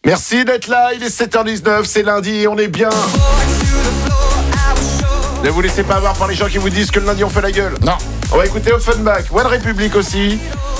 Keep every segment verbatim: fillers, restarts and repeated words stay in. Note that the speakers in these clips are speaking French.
Merci d'être là, il est sept heures dix-neuf, c'est lundi et on est bien. Ne vous laissez pas avoir par les gens qui vous disent que le lundi on fait la gueule. Non. On va écouter Offenbach, One Republic aussi.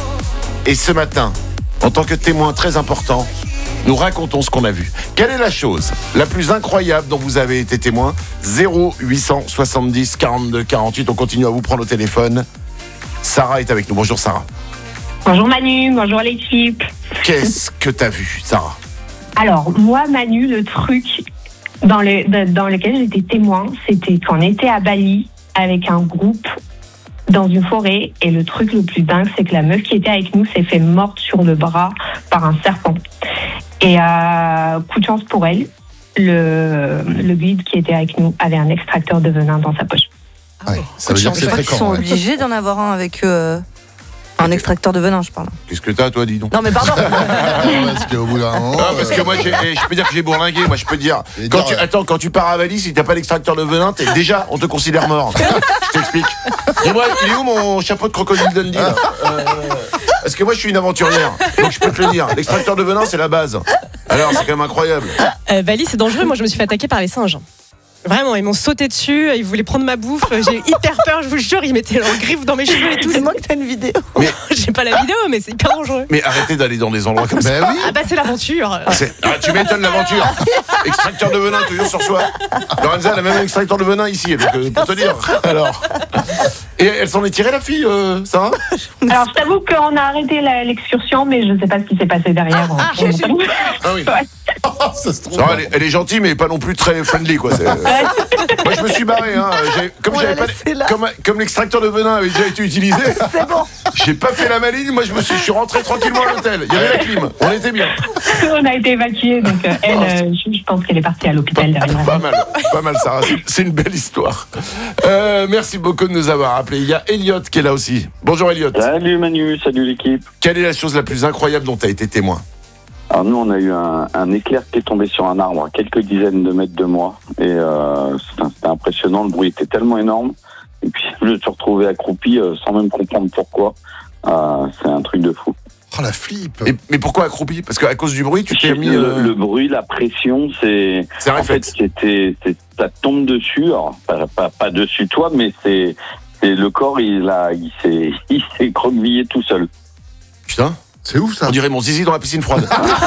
Et ce matin, en tant que témoin très important, nous racontons ce qu'on a vu. Quelle est la chose la plus incroyable dont vous avez été témoin? Zéro huit cent soixante-dix quarante-deux quarante-huit, on continue à vous prendre au téléphone. Sarah est avec nous. Bonjour Sarah. Bonjour Manu, bonjour l'équipe. Qu'est-ce que t'as vu, Sarah? Alors, moi Manu, le truc dans, le, dans lequel j'étais témoin, c'était qu'on était à Bali avec un groupe dans une forêt, et le truc le plus dingue, c'est que la meuf qui était avec nous s'est fait morte sur le bras par un serpent. Et euh, coup de chance pour elle, le, le guide qui était avec nous avait un extracteur de venin dans sa poche. Ouais, ça veut dire que c'est fréquent. Ils sont ouais. obligés d'en avoir un avec euh, un extracteur de venin, je parle. Qu'est-ce que t'as, toi, dis donc? Non, mais pardon. Parce qu'au bout d'un moment. Ah, parce que moi, j'ai, je peux dire que j'ai bourlingué. Moi, je peux te dire. Quand tu, attends, quand tu pars à Bali, si t'as pas l'extracteur de venin, t'es déjà, on te considère mort. Je t'explique. Dis-moi, il est où mon chapeau de crocodile Dundee là euh, Parce que moi, je suis une aventurière, donc je peux te le dire. L'extracteur de venin, c'est la base. Alors, c'est quand même incroyable. Euh, Bali, c'est dangereux. Moi, je me suis fait attaquer par les singes. Vraiment, ils m'ont sauté dessus, ils voulaient prendre ma bouffe. J'ai eu hyper peur, je vous jure, ils mettaient leurs griffes dans mes cheveux et tout. C'est moi que t'as une vidéo. Mais, j'ai pas la vidéo, mais c'est hyper dangereux. mais arrêtez d'aller dans des endroits comme ça. Ben oui. Ah bah c'est l'aventure. C'est- ah, tu m'étonnes l'aventure. Extracteur de venin toujours sur soi. Lorenza, elle a même un extracteur de venin ici, donc, euh, pour te dire. Alors. Et elle s'en est tirée, la fille, euh, Sarah? Alors, je t'avoue qu'on a arrêté la, l'excursion, mais je sais pas ce qui s'est passé derrière. Ah, On- j'ai- on- Ah oui. Ouais. Ça se trouve. Sarah, elle, est, elle est gentille, mais pas non plus très friendly, quoi. C'est- Moi, je me suis barré, hein. J'ai- comme On j'avais l'a pas, laissé là. comme, comme l'extracteur de venin avait déjà été utilisé, C'est bon. j'ai pas fait la maline. Moi, je me suis, je suis rentré tranquillement à l'hôtel. Il y avait la clim, on était bien. On a été évacués, donc euh, elle, euh, je, je pense qu'elle est partie à l'hôpital derrière. Pas mal, pas mal, Sarah. C'est, c'est une belle histoire. Euh, merci beaucoup de nous avoir appelés. Il y a Elliot qui est là aussi. Bonjour Elliot. Salut Manu, salut l'équipe. Quelle est la chose la plus incroyable dont tu as été témoin? Alors nous on a eu un, un éclair qui est tombé sur un arbre à quelques dizaines de mètres de moi et euh, c'était, c'était impressionnant, le bruit était tellement énorme et puis je me suis retrouvé accroupi euh, sans même comprendre pourquoi. Euh, c'est un truc de fou. Oh la flip. Et, mais pourquoi accroupi? Parce qu'à cause du bruit, tu t'es mis. Le, euh, le bruit, la pression, c'est C'est un en fait réflexe. c'était, c'est, ça tombe dessus, alors pas, pas, pas dessus toi, mais c'est, c'est le corps il a il s'est il s'est croquevillé tout seul. Putain, C'est ouf ça. on dirait mon zizi dans la piscine froide.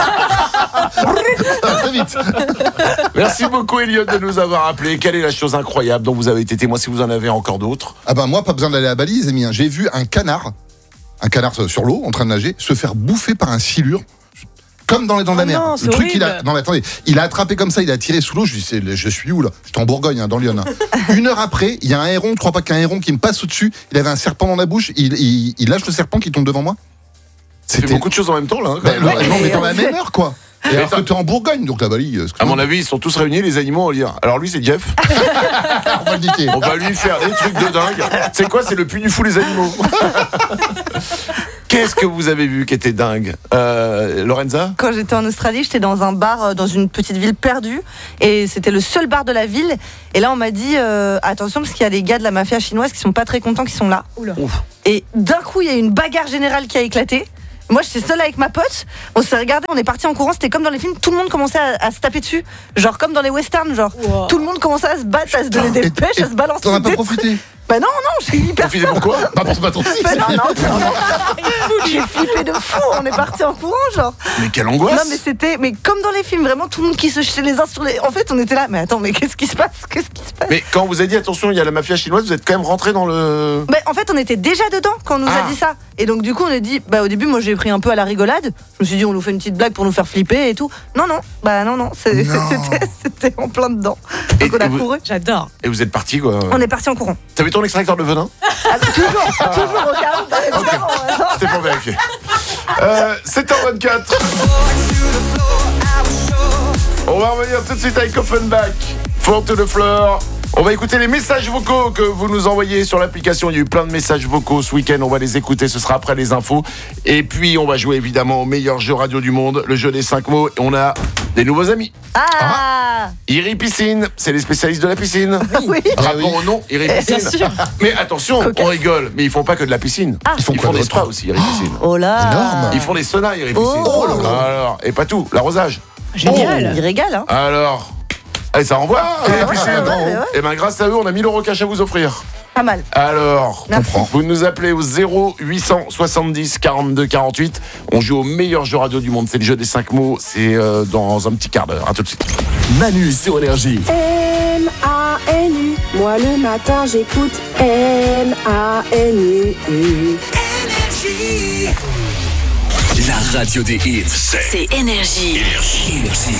Très vite. Merci beaucoup Elliot de nous avoir appelés. Quelle est la chose incroyable dont vous avez été témoin, si vous en avez encore d'autres? Ah ben moi, pas besoin d'aller à Bali, les amis. hein. J'ai vu un canard, un canard sur l'eau, en train de nager, se faire bouffer par un silure. Comme dans les dents de la Oh mer. non, le c'est truc, il a. horrible. Non, mais attendez, il a attrapé comme ça, il a tiré sous l'eau. Je dis, c'est, je suis où là? J'étais en Bourgogne, hein, dans Lyon. hein. Une heure après, il y a un héron, je crois pas qu'il y a un héron qui me passe au-dessus. Il avait un serpent dans la bouche, il, il, il lâche le serpent qui tombe devant moi. C'est beaucoup de choses en même temps là. hein, quand Ben, même. le- non, mais dans la même heure, quoi. Et Mais alors que attends. t'es en Bourgogne, donc la Bali. À mon avis, ils sont tous réunis, les animaux, au lire. Alors lui, c'est Jeff. on va le niquer. On va lui faire des trucs de dingue. C'est quoi? C'est le puits du fou, les animaux. Qu'est-ce que vous avez vu qui était dingue, euh, Lorenza? Quand j'étais en Australie, j'étais dans un bar euh, dans une petite ville perdue et c'était le seul bar de la ville. Et là, on m'a dit euh, attention parce qu'il y a les gars de la mafia chinoise qui sont pas très contents, qui sont là. Oula. Et d'un coup, il y a eu une bagarre générale qui a éclaté. Moi, j'étais seule avec ma pote. On s'est regardé, on est parti en courant. C'était comme dans les films. Tout le monde commençait à, à se taper dessus, genre comme dans les westerns, genre. Wow. Tout le monde commençait à se battre, à se donner des Et- pêches, et à se balancer. T'en as pas des profité? trucs. Bah non, non, j'ai eu hyper Profitez pourquoi? Pas pour se battre aussi. Bah non, non, non, non. J'ai flippé de fou. On est parti en courant, genre. Mais quelle angoisse! Non mais c'était, mais comme dans les films, vraiment tout le monde qui se jetait les uns sur les. En fait, on était là. Mais attends, mais qu'est-ce qui se passe? Qu'est-ce qui se passe? Mais quand on vous a dit attention, il y a la mafia chinoise, vous êtes quand même rentré dans le. Mais en fait, on était déjà dedans quand on nous Ah. a dit ça. Et donc du coup, on a dit, bah au début, moi j'ai pris un peu à la rigolade. Je me suis dit, on nous fait une petite blague pour nous faire flipper et tout. Non, non, bah non, non, c'est- Non. c'était, c'était en plein dedans. Et- Donc on a et vous- couru. J'adore. Et vous êtes parti quoi? On est parti en courant. T'avais ton extracteur de venin? Ah, toujours, toujours au cas où. bah, évidemment, attends. C'était pour vérifier. Euh, sept heures vingt-quatre. On va revenir tout de suite avec Offenbach. Fall to the floor. On va écouter les messages vocaux que vous nous envoyez sur l'application. Il y a eu plein de messages vocaux ce week-end. On va les écouter. Ce sera après les infos. Et puis, on va jouer évidemment au meilleur jeu radio du monde, le jeu des cinq mots. Et on a des nouveaux amis. Ah, Iri Piscine, c'est les spécialistes de la piscine. oui. Rapport au nom, Iri Piscine. Bien sûr. Mais attention, Cocasse. on rigole. Mais ils font pas que de la piscine. Ah. Ils font Ils quoi font des d'autre? spas aussi, Iri Piscine. Oh là. Énorme. Ils font des saunas, Iri Piscine. Oh là là. Alors, et pas tout, l'arrosage. Génial. Il régale, hein. Alors, allez, ça envoie Eh, euh, ouais, Piscine. ouais, ouais, ouais. Eh ben, grâce à eux, on a mille euros cash à vous offrir. Pas mal. Alors, Merci. vous nous appelez au zéro huit cent soixante-dix quarante-deux quarante-huit. On joue au meilleur jeu radio du monde. C'est le jeu des cinq mots. C'est euh, dans un petit quart d'heure. À tout de suite. Manu sur Énergie. M A N U. Moi le matin j'écoute M A N U. La radio des hits. C'est Énergie. Énergie.